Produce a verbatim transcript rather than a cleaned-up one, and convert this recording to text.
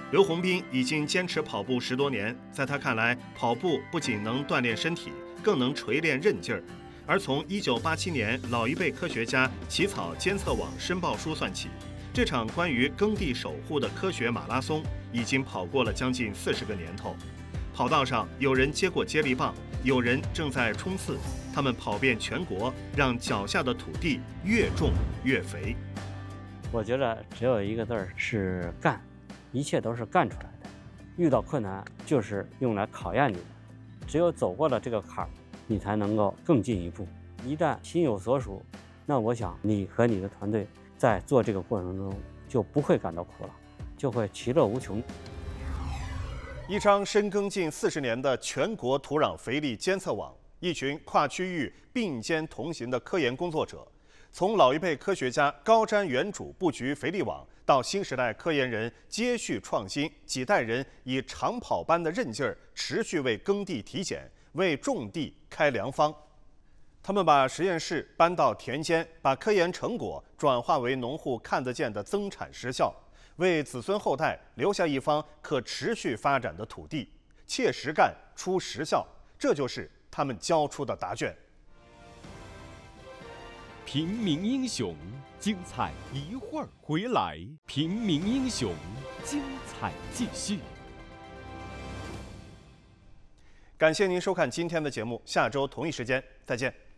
刘洪斌已经坚持跑步十多年，在他看来，跑步不仅能锻炼身体，更能锤炼韧劲儿。而从一九八七年老一辈科学家起草监测网申报书算起，这场关于耕地守护的科学马拉松已经跑过了将近四十个年头。跑道上有人接过接力棒，有人正在冲刺，他们跑遍全国，让脚下的土地越种越肥。 我觉得只有一个字儿是干，一切都是干出来的。遇到困难就是用来考验你的，只有走过了这个坎儿，你才能够更进一步。一旦心有所属，那我想你和你的团队在做这个过程中就不会感到苦了，就会其乐无穷。 一张深耕近四十年的全国土壤肥力监测网，一群跨区域并肩同行的科研工作者，从老一辈科学家高瞻远瞩布局肥力网，到新时代科研人接续创新，几代人以长跑般的韧劲儿持续为耕地体检，为种地开良方。他们把实验室搬到田间，把科研成果转化为农户看得见的增产实效，为子孙后代留下一方可持续发展的土地。切实干出实效，这就是他们交出的答卷。 平民英雄，精彩一会儿回来。平民英雄，精彩继续。 感谢您收看今天的节目，下周同一时间再见。